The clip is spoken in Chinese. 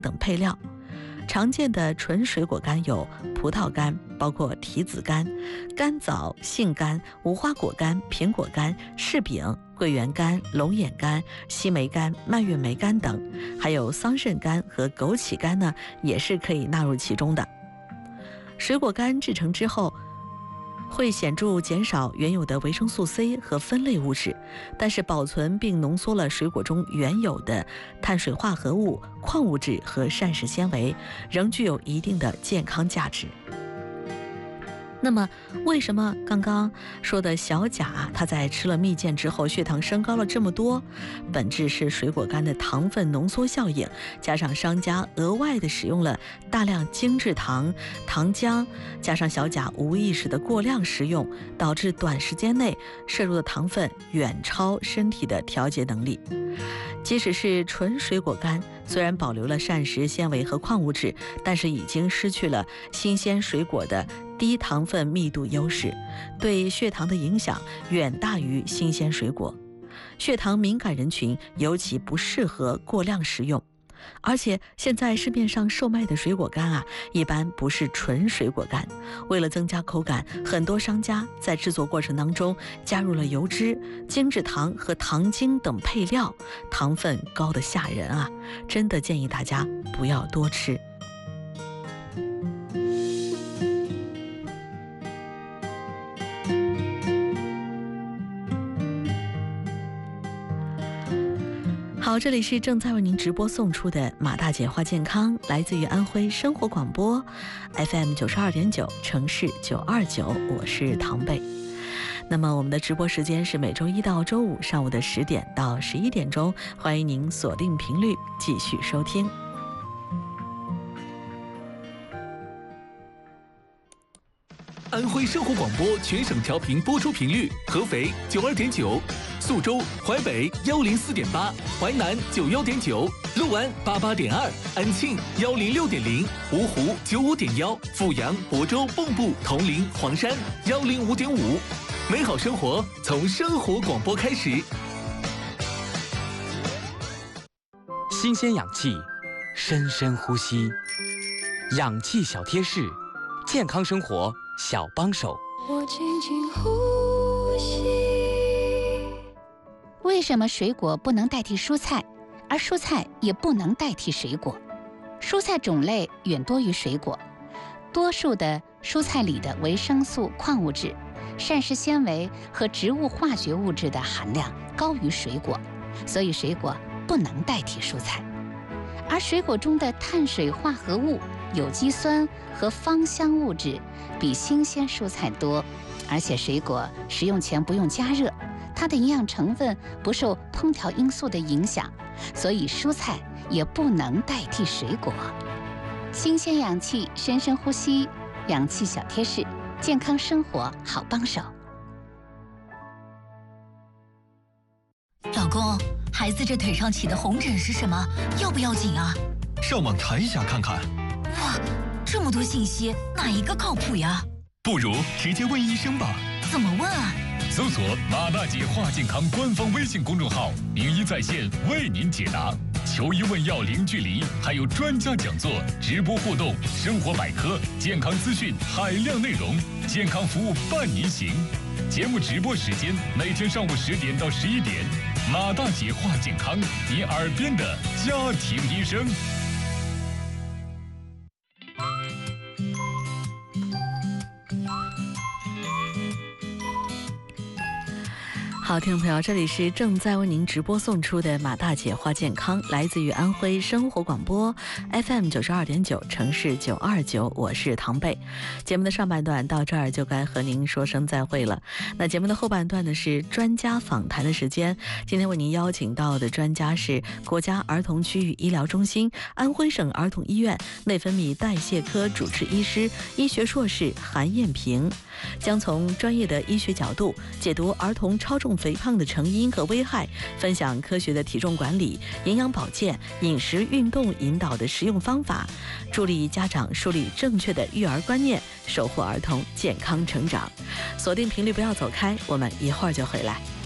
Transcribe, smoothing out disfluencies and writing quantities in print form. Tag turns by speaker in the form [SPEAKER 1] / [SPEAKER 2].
[SPEAKER 1] 等配料。常见的纯水果干有葡萄干，包括提子干、干枣、杏干、无花果干、苹果干、柿饼、桂圆干、龙眼干、西梅干、蔓越莓干等，还有桑葚干和枸杞干呢，也是可以纳入其中的。水果干制成之后，会显著减少原有的维生素 C 和酚类物质，但是保存并浓缩了水果中原有的碳水化合物、矿物质和膳食纤维，仍具有一定的健康价值。那么为什么刚刚说的小贾他在吃了蜜饯之后血糖升高了这么多？本质是水果干的糖分浓缩效应，加上商家额外的使用了大量精制糖、糖浆，加上小贾无意识的过量食用，导致短时间内摄入的糖分远超身体的调节能力。即使是纯水果干，虽然保留了膳食纤维和矿物质，但是已经失去了新鲜水果的低糖分密度优势，对血糖的影响远大于新鲜水果。血糖敏感人群尤其不适合过量食用。而且现在市面上售卖的水果干一般不是纯水果干，为了增加口感，很多商家在制作过程当中加入了油脂、精制糖和糖精等配料，糖分高得吓人真的建议大家不要多吃。好，这里是正在为您直播送出的马大姐话健康，来自于安徽生活广播 FM 92.9城市929，我是唐贝。那么我们的直播时间是每周一到周五上午的10点到11点钟，欢迎您锁定频率继续收听。
[SPEAKER 2] 安徽生活广播全省调频播出频率：合肥92.9，宿州、淮北104.8，淮南91.9，六安88.2，安庆106.0，芜湖95.1，阜阳、亳州、蚌埠、铜陵、黄山105.5。美好生活从生活广播开始。
[SPEAKER 3] 新鲜氧气，深深呼吸，氧气小贴士，健康生活小帮手。
[SPEAKER 4] 我轻轻呼吸。
[SPEAKER 5] 为什么水果不能代替蔬菜，而蔬菜也不能代替水果？蔬菜种类远多于水果，多数的蔬菜里的维生素、矿物质、膳食纤维和植物化学物质的含量高于水果，所以水果不能代替蔬菜。而水果中的碳水化合物、有机酸和芳香物质比新鲜蔬菜多，而且水果食用前不用加热，它的营养成分不受烹调因素的影响，所以蔬菜也不能代替水果。新鲜氧气，深深呼吸，氧气小贴士，健康生活好帮手。
[SPEAKER 6] 老公，孩子这腿上起的红疹是什么？要不要紧啊？
[SPEAKER 7] 上网查一下看看。
[SPEAKER 6] 哇，这么多信息，哪一个靠谱呀？
[SPEAKER 7] 不如直接问医生吧。
[SPEAKER 6] 怎么问啊？
[SPEAKER 7] 搜索马大姐话健康官方微信公众号，名医在线为您解答，求医问药零距离，还有专家讲座、直播互动、生活百科、健康资讯海量内容，健康服务伴您行。节目直播时间每天上午10点到11点，马大姐话健康，你耳边的家庭医生。
[SPEAKER 1] 好，听众朋友，这里是正在为您直播送出的马大姐话健康，来自于安徽生活广播 FM 92.9城市929，我是唐贝。节目的上半段到这儿就该和您说声再会了。那节目的后半段呢是专家访谈的时间，今天为您邀请到的专家是国家儿童区域医疗中心安徽省儿童医院内分泌代谢科主治医师、医学硕士韩艳萍，将从专业的医学角度解读儿童超重肥胖的成因和危害，分享科学的体重管理、营养保健、饮食运动引导的实用方法，助力家长树立正确的育儿观念，守护儿童健康成长。锁定频率，不要走开，我们一会儿就回来。